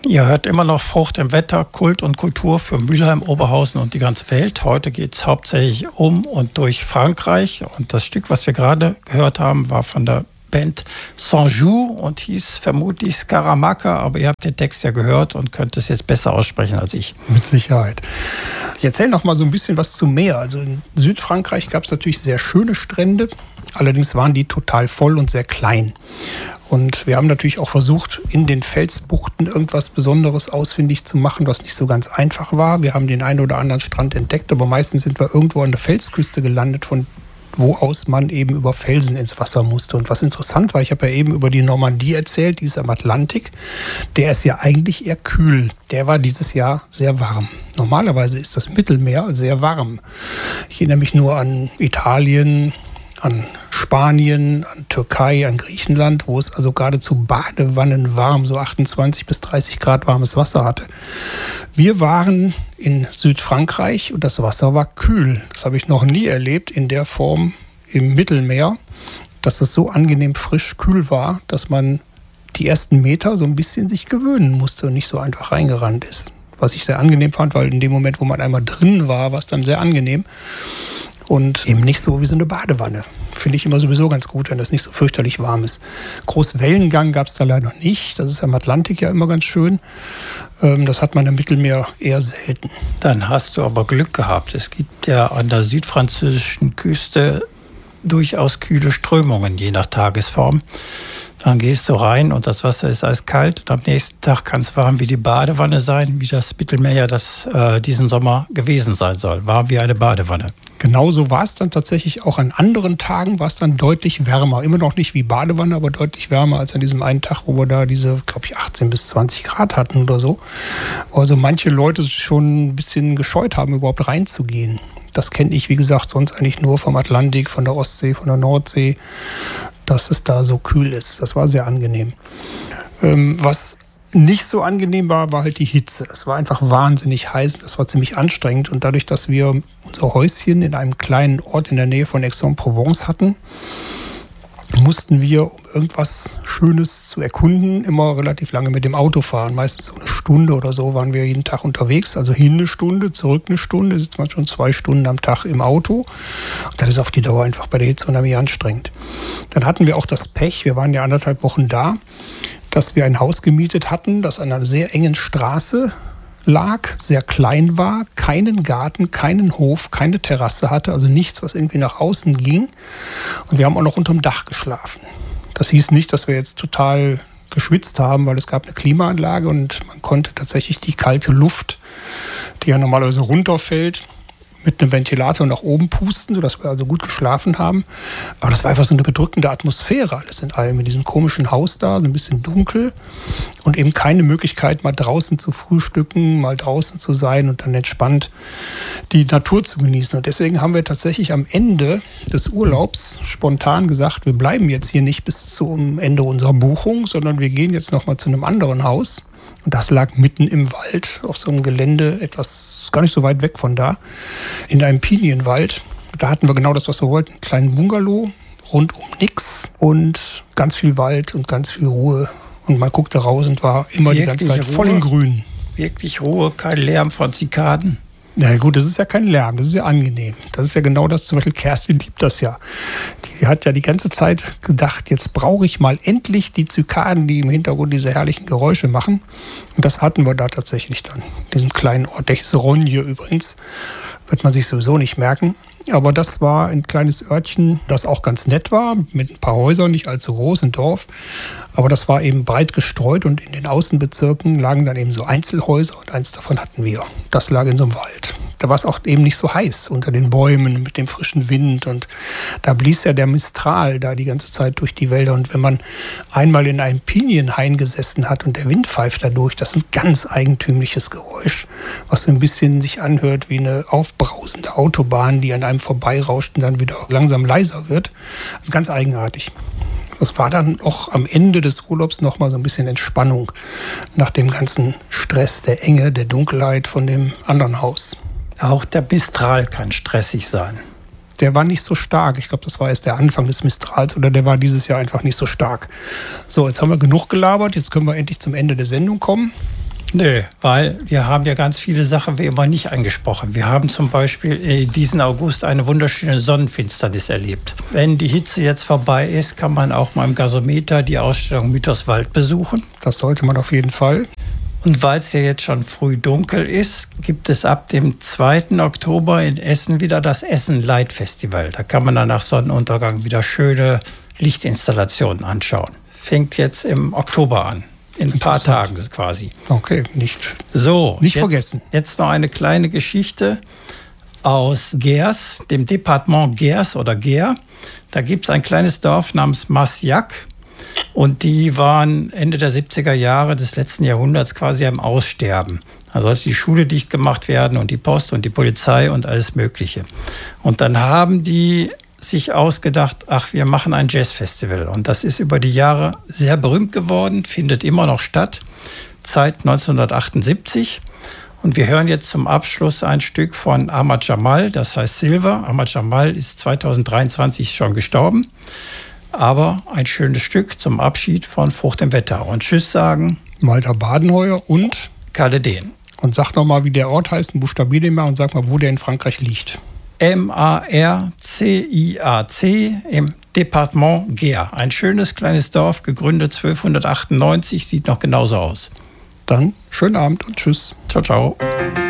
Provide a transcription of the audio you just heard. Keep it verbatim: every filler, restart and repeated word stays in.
Ihr hört immer noch Frucht im Wetter, Kult und Kultur für Mülheim, Oberhausen und die ganze Welt. Heute geht es hauptsächlich um und durch Frankreich. Und das Stück, was wir gerade gehört haben, war von der Band Saint-Just und hieß vermutlich Scaramaka. Aber ihr habt den Text ja gehört und könnt es jetzt besser aussprechen als ich. Mit Sicherheit. Ich erzähle noch mal so ein bisschen was zum Meer. Also in Südfrankreich gab es natürlich sehr schöne Strände. Allerdings waren die total voll und sehr klein. Und wir haben natürlich auch versucht, in den Felsbuchten irgendwas Besonderes ausfindig zu machen, was nicht so ganz einfach war. Wir haben den einen oder anderen Strand entdeckt, aber meistens sind wir irgendwo an der Felsküste gelandet, von wo aus man eben über Felsen ins Wasser musste. Und was interessant war, ich habe ja eben über die Normandie erzählt, die ist am Atlantik. Der ist ja eigentlich eher kühl. Der war dieses Jahr sehr warm. Normalerweise ist das Mittelmeer sehr warm. Ich erinnere mich nur an Italien, an Spanien, an Türkei, an Griechenland, wo es also geradezu badewannenwarm, so achtundzwanzig bis dreißig Grad warmes Wasser hatte. Wir waren in Südfrankreich und das Wasser war kühl. Das habe ich noch nie erlebt in der Form im Mittelmeer, dass es so angenehm frisch kühl war, dass man die ersten Meter so ein bisschen sich gewöhnen musste und nicht so einfach reingerannt ist. Was ich sehr angenehm fand, weil in dem Moment, wo man einmal drin war, war es dann sehr angenehm. Und eben nicht so wie so eine Badewanne. Finde ich immer sowieso ganz gut, wenn das nicht so fürchterlich warm ist. Großwellengang gab es da leider nicht. Das ist am Atlantik ja immer ganz schön. Das hat man im Mittelmeer eher selten. Dann hast du aber Glück gehabt. Es gibt ja an der südfranzösischen Küste durchaus kühle Strömungen, je nach Tagesform. Dann gehst du rein und das Wasser ist eiskalt. Und am nächsten Tag kann es warm wie die Badewanne sein, wie das Mittelmeer ja das äh, diesen Sommer gewesen sein soll. Warm wie eine Badewanne. Genauso war es dann tatsächlich auch an anderen Tagen, war es dann deutlich wärmer. Immer noch nicht wie Badewanne, aber deutlich wärmer als an diesem einen Tag, wo wir da diese, glaube ich, achtzehn bis zwanzig Grad hatten oder so. Also manche Leute schon ein bisschen gescheut haben, überhaupt reinzugehen. Das kenne ich, wie gesagt, sonst eigentlich nur vom Atlantik, von der Ostsee, von der Nordsee, dass es da so kühl ist. Das war sehr angenehm. Ähm, was nicht so angenehm war, war halt die Hitze. Es war einfach wahnsinnig heiß, das war ziemlich anstrengend. Und dadurch, dass wir unser Häuschen in einem kleinen Ort in der Nähe von Aix-en-Provence hatten, mussten wir, um irgendwas Schönes zu erkunden, immer relativ lange mit dem Auto fahren. Meistens so eine Stunde oder so waren wir jeden Tag unterwegs. Also hin eine Stunde, zurück eine Stunde, sitzt man schon zwei Stunden am Tag im Auto. Und das ist auf die Dauer einfach bei der Hitze unheimlich anstrengend. Dann hatten wir auch das Pech, wir waren ja anderthalb Wochen da, dass wir ein Haus gemietet hatten, das an einer sehr engen Straße lag, sehr klein war, keinen Garten, keinen Hof, keine Terrasse hatte, also nichts, was irgendwie nach außen ging. Und wir haben auch noch unterm Dach geschlafen. Das hieß nicht, dass wir jetzt total geschwitzt haben, weil es gab eine Klimaanlage und man konnte tatsächlich die kalte Luft, die ja normalerweise runterfällt, mit einem Ventilator nach oben pusten, sodass wir also gut geschlafen haben. Aber das war einfach so eine bedrückende Atmosphäre, alles in allem, in diesem komischen Haus da, so ein bisschen dunkel und eben keine Möglichkeit, mal draußen zu frühstücken, mal draußen zu sein und dann entspannt die Natur zu genießen. Und deswegen haben wir tatsächlich am Ende des Urlaubs spontan gesagt, wir bleiben jetzt hier nicht bis zum Ende unserer Buchung, sondern wir gehen jetzt nochmal zu einem anderen Haus. Und das lag mitten im Wald, auf so einem Gelände, etwas gar nicht so weit weg von da, in einem Pinienwald. Da hatten wir genau das, was wir wollten, einen kleinen Bungalow, rund um nix und ganz viel Wald und ganz viel Ruhe. Und man guckte raus und war immer wirklich die ganze Zeit Ruhe, voll im Grün. Wirklich Ruhe, kein Lärm von Zikaden. Na gut, das ist ja kein Lärm, das ist ja angenehm. Das ist ja genau das, zum Beispiel Kerstin liebt das ja. Die hat ja die ganze Zeit gedacht, jetzt brauche ich mal endlich die Zikaden, die im Hintergrund diese herrlichen Geräusche machen. Und das hatten wir da tatsächlich dann. In diesem kleinen Ort, der hieß Ronje übrigens, wird man sich sowieso nicht merken. Aber das war ein kleines Örtchen, das auch ganz nett war, mit ein paar Häusern, nicht allzu groß, ein Dorf. Aber das war eben breit gestreut und in den Außenbezirken lagen dann eben so Einzelhäuser und eins davon hatten wir. Das lag in so einem Wald. Da war es auch eben nicht so heiß unter den Bäumen mit dem frischen Wind und da blies ja der Mistral da die ganze Zeit durch die Wälder. Und wenn man einmal in einem Pinienhain gesessen hat und der Wind pfeift dadurch, das ist ein ganz eigentümliches Geräusch, was so ein bisschen sich anhört wie eine aufbrausende Autobahn, die an einem vorbeirauscht und dann wieder langsam leiser wird. Also ganz eigenartig. Das war dann auch am Ende des Urlaubs noch mal so ein bisschen Entspannung nach dem ganzen Stress, der Enge, der Dunkelheit von dem anderen Haus. Auch der Mistral kann stressig sein. Der war nicht so stark. Ich glaube, das war erst der Anfang des Mistrals oder der war dieses Jahr einfach nicht so stark. So, jetzt haben wir genug gelabert. Jetzt können wir endlich zum Ende der Sendung kommen. Nö, weil wir haben ja ganz viele Sachen wie immer nicht angesprochen. Wir haben zum Beispiel diesen August eine wunderschöne Sonnenfinsternis erlebt. Wenn die Hitze jetzt vorbei ist, kann man auch mal im Gasometer die Ausstellung Mythos Wald besuchen. Das sollte man auf jeden Fall. Und weil es ja jetzt schon früh dunkel ist, gibt es ab dem zweiten Oktober in Essen wieder das Essen Light Festival. Da kann man dann nach Sonnenuntergang wieder schöne Lichtinstallationen anschauen. Fängt jetzt im Oktober an. In ein paar Tagen quasi. Okay, nicht, so, nicht jetzt, vergessen. Jetzt noch eine kleine Geschichte aus Gers, dem Departement Gers oder Ger. Da gibt es ein kleines Dorf namens Massiac. Und die waren Ende der siebziger Jahre des letzten Jahrhunderts quasi am Aussterben. Da sollte die Schule dicht gemacht werden und die Post und die Polizei und alles Mögliche. Und dann haben die sich ausgedacht, ach, wir machen ein Jazzfestival. Und das ist über die Jahre sehr berühmt geworden, findet immer noch statt, seit neunzehnhundertachtundsiebzig. Und wir hören jetzt zum Abschluss ein Stück von Ahmad Jamal, das heißt Silver. Ahmad Jamal ist zweitausenddreiundzwanzig schon gestorben. Aber ein schönes Stück zum Abschied von Frucht im Wetter. Und Tschüss sagen Walter Badenheuer und Kalle Dehn. Und sag nochmal, wie der Ort heißt, buchstabier den mal und sag mal, wo der in Frankreich liegt. M A R C I A C im Departement Ger. Ein schönes kleines Dorf, gegründet zwölfhundertachtundneunzig, sieht noch genauso aus. Dann schönen Abend und tschüss. Ciao, ciao.